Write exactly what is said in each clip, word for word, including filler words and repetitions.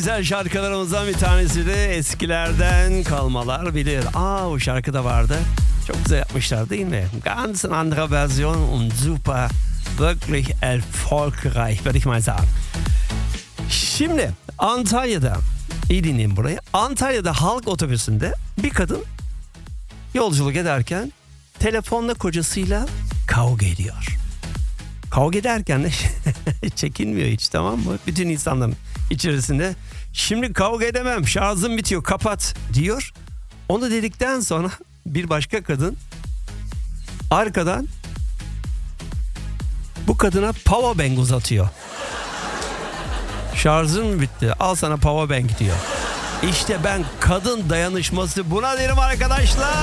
güzel şarkılarımızdan bir tanesi de eskilerden kalmalar bilir. Aa, o şarkı da vardı. Çok güzel yapmışlar değil mi? Ganz andere Version und super. Wirklich erfolgreich, würde ich mal sagen. Şimdi Antalya'da, iyi dinleyin burayı. Antalya'da halk otobüsünde bir kadın yolculuk ederken telefonla kocasıyla kavga ediyor. Kavga ederken de çekinmiyor hiç, tamam mı? Bütün insanların içerisinde şimdi kavga edemem, şarjım bitiyor, kapat diyor. Onu dedikten sonra bir başka kadın arkadan bu kadına power bank uzatıyor. Şarjın mı bitti? Al sana power bank diyor. İşte ben kadın dayanışması buna derim arkadaşlar.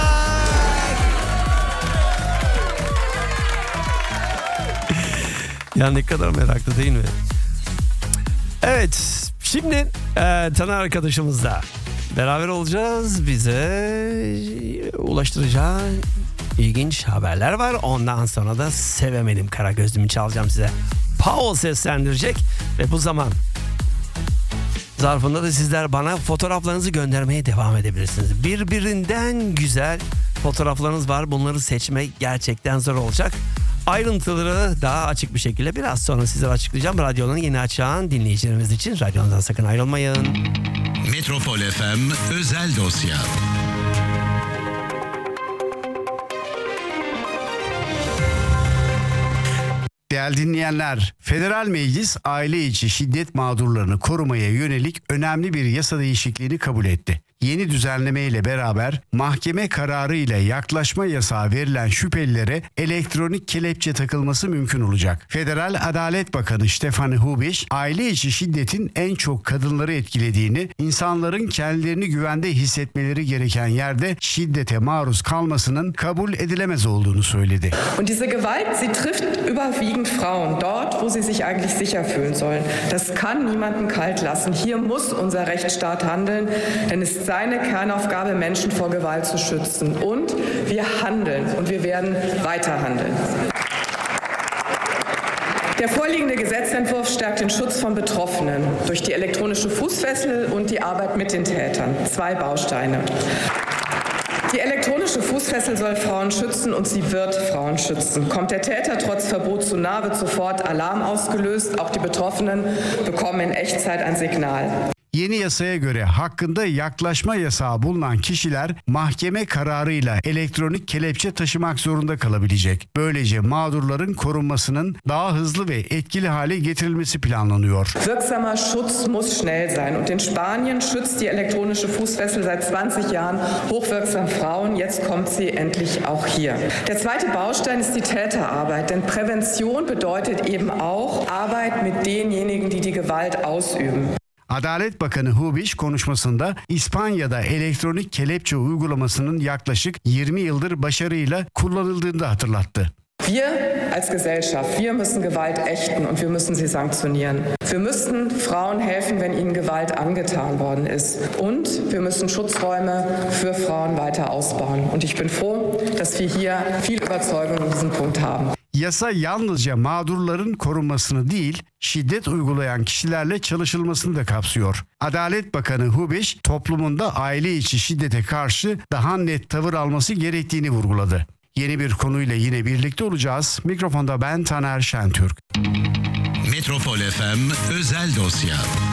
Ya ne kadar meraklı değil mi? Evet, şimdi e, Taner arkadaşımızla beraber olacağız. Bize ulaştıracağı ilginç haberler var. Ondan sonra da sevemedim kara gözlümü çalacağım size. Paul seslendirecek ve bu zaman zarfında da sizler bana fotoğraflarınızı göndermeye devam edebilirsiniz. Birbirinden güzel fotoğraflarınız var. Bunları seçmek gerçekten zor olacak. Ayrıntıları daha açık bir şekilde biraz sonra size açıklayacağım. Radyonun yeni açan dinleyicilerimiz için radyondan sakın ayrılmayın. Metropol F M özel dosya. Değerli dinleyenler, Federal Meclis aile içi şiddet mağdurlarını korumaya yönelik önemli bir yasa değişikliğini kabul etti. Yeni düzenleme ile beraber mahkeme kararı ile yaklaşma yasağı verilen şüphelilere elektronik kelepçe takılması mümkün olacak. Federal Adalet Bakanı Stefan Hubisch, aile içi şiddetin en çok kadınları etkilediğini, insanların kendilerini güvende hissetmeleri gereken yerde şiddete maruz kalmasının kabul edilemez olduğunu söyledi. Und diese Gewalt, sie trifft überwiegend Frauen dort, wo sie sich eigentlich sicher fühlen sollen. Das kann niemanden kalt lassen. Hier muss unser Rechtsstaat handeln, denn es ist seine Kernaufgabe, Menschen vor Gewalt zu schützen. Und wir handeln und wir werden weiter handeln. Der vorliegende Gesetzentwurf stärkt den Schutz von Betroffenen durch die elektronische Fußfessel und die Arbeit mit den Tätern. Zwei Bausteine. Die elektronische Fußfessel soll Frauen schützen und sie wird Frauen schützen. Kommt der Täter trotz Verbot zu nah, wird sofort Alarm ausgelöst. Auch die Betroffenen bekommen in Echtzeit ein Signal. Yeni yasaya göre hakkında yaklaşma yasağı bulunan kişiler mahkeme kararıyla elektronik kelepçe taşımak zorunda kalabilecek. Böylece mağdurların korunmasının daha hızlı ve etkili hale getirilmesi planlanıyor. Wirksamer Schutz muss schnell sein und in Spanien schützt die elektronische Fußfessel seit zwanzig Jahren hochwirksam Frauen. Jetzt kommt sie endlich auch hier. Der zweite Baustein ist die Täterarbeit, denn Prävention bedeutet eben auch Arbeit mit denjenigen, die die Gewalt ausüben. Adalet Bakanı Hubisch konuşmasında İspanya'da elektronik kelepçe uygulamasının yaklaşık yirmi yıldır başarıyla kullanıldığını da hatırlattı. Wir als Gesellschaft, wir müssen Gewalt ächten und wir müssen sie sanktionieren. Wir müssen Frauen helfen, wenn ihnen Gewalt angetan worden ist. Und wir müssen Schutzräume für Frauen weiter ausbauen. Und ich bin froh, dass wir hier viel Überzeugung in diesem Punkt haben. Yasa yalnızca mağdurların korunmasını değil, şiddet uygulayan kişilerle çalışılmasını da kapsıyor. Adalet Bakanı Hubisch, toplumunda aile içi şiddete karşı daha net tavır alması gerektiğini vurguladı. Yeni bir konuyla yine birlikte olacağız. Mikrofonda ben Taner Şentürk. Metropol F M özel dosya.